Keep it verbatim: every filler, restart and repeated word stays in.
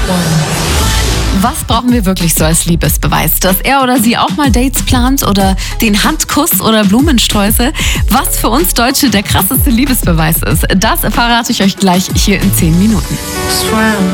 Was brauchen wir wirklich so als Liebesbeweis? Dass er oder sie auch mal Dates plant oder den Handkuss oder Blumensträuße? Was für uns Deutsche der krasseste Liebesbeweis ist, das verrate ich euch gleich hier in zehn Minuten. Swam